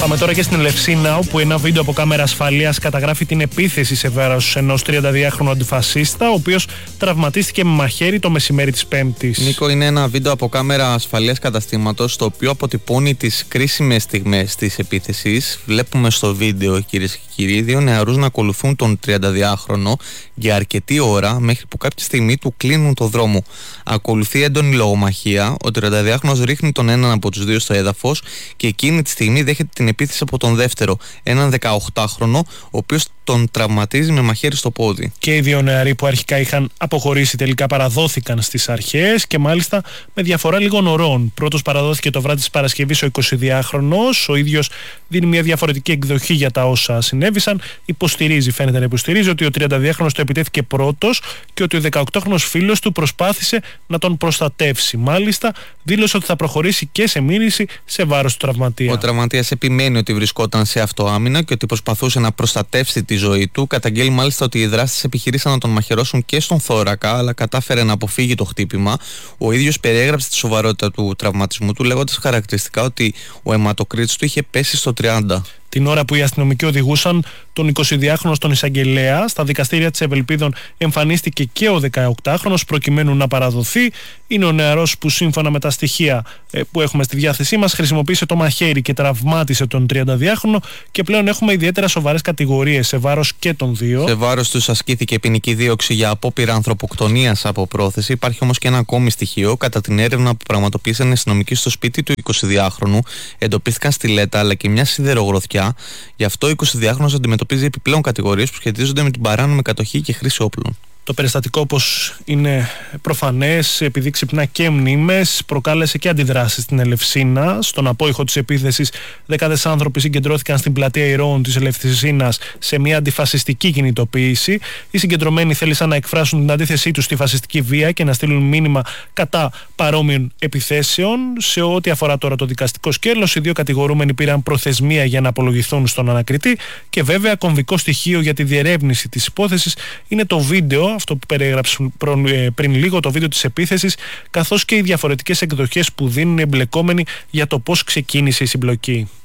Πάμε τώρα και στην Ελευσίνα, όπου ένα βίντεο από κάμερα ασφαλείας καταγράφει την επίθεση σε βάρος ενός 32χρονου αντιφασίστα, ο οποίος τραυματίστηκε με μαχαίρι το μεσημέρι της Πέμπτης. Νίκο, είναι ένα βίντεο από κάμερα ασφαλείας καταστήματος, το οποίο αποτυπώνει τις κρίσιμες στιγμές της επίθεσης. Βλέπουμε στο βίντεο, κυρίες και κύριοι, δύο νεαρούς να ακολουθούν τον 32χρονο για αρκετή ώρα, μέχρι που κάποια στιγμή του κλείνουν το δρόμο. Ακολουθεί έντονη λογομαχία. Ο 32χρονος ρίχνει τον έναν από τους δύο στο έδαφος και εκείνη τη στιγμή δέχεται την επίθεση από τον δεύτερο, έναν 18χρονο, ο οποίος τον τραυματίζει με μαχαίρι στο πόδι. Και οι δύο νεαροί που αρχικά είχαν αποχωρήσει τελικά παραδόθηκαν στις αρχές και μάλιστα με διαφορά λίγων ωρών. Πρώτος παραδόθηκε το βράδυ της Παρασκευής ο 22χρονος, ο ίδιος δίνει μια διαφορετική εκδοχή για τα όσα συνέβησαν. Φαίνεται να υποστηρίζει ότι ο 32χρονος το επιτέθηκε πρώτος και ότι ο 18χρονος φίλος του προσπάθησε να τον προστατεύσει. Μάλιστα, δήλωσε ότι θα προχωρήσει και σε μήνυση σε βάρος του τραυματία. Ο τραυματίας επιμένει ότι βρισκόταν σε αυτοάμυνα και ότι προσπαθούσε να προστατεύσει τη ζωή του. Καταγγέλει μάλιστα ότι οι δράστες επιχειρήσαν να τον μαχαιρώσουν και στον θώρακα, αλλά κατάφερε να αποφύγει το χτύπημα. Ο ίδιος περιέγραψε τη σοβαρότητα του τραυματισμού του, λέγοντας χαρακτηριστικά ότι ο αιματοκρίτης του είχε πέσει στο 30. Την ώρα που οι αστυνομικοί οδηγούσαν τον 22χρονο στον εισαγγελέα, στα δικαστήρια της Ευελπίδων εμφανίστηκε και ο 18χρονος προκειμένου να παραδοθεί. Είναι ο νεαρός που σύμφωνα με τα στοιχεία που έχουμε στη διάθεσή μας χρησιμοποίησε το μαχαίρι και τραυμάτισε τον 32χρονο και πλέον έχουμε ιδιαίτερα σοβαρές κατηγορίες σε βάρος και των δύο. Σε βάρος τους ασκήθηκε ποινική δίωξη για απόπειρα ανθρωποκτονίας από πρόθεση. Υπάρχει όμως και ένα ακόμη στοιχείο. Κατά την έρευνα που πραγματοποίησαν οι αστυνομικοί στο σπίτι του 22χρονου, εντοπίστηκαν στιλέτα αλλά και μια σιδερογροθιά. Γι' αυτό ο 22χρονος αντιμετωπίζει επιπλέον κατηγορίες που σχετίζονται με την παράνομη κατοχή και χρήση όπλων. Το περιστατικό, όπως είναι προφανές, επειδή ξυπνά και μνήμες, προκάλεσε και αντιδράσεις στην Ελευσίνα. Στον απόϊχο της επίθεσης, δεκάδες άνθρωποι συγκεντρώθηκαν στην πλατεία Ηρώων της Ελευσίνας σε μια αντιφασιστική κινητοποίηση. Οι συγκεντρωμένοι θέλησαν να εκφράσουν την αντίθεσή τους στη φασιστική βία και να στείλουν μήνυμα κατά παρόμοιων επιθέσεων. Σε ό,τι αφορά τώρα το δικαστικό σκέλος, οι δύο κατηγορούμενοι πήραν προθεσμία για να απολογηθούν στον ανακριτή και βέβαια κομβικό στοιχείο για τη διερεύνηση της υπόθεσης είναι το βίντεο, αυτό που περιέγραψε πριν λίγο, το βίντεο της επίθεσης, καθώς και οι διαφορετικές εκδοχές που δίνουν οι εμπλεκόμενοι για το πώς ξεκίνησε η συμπλοκή.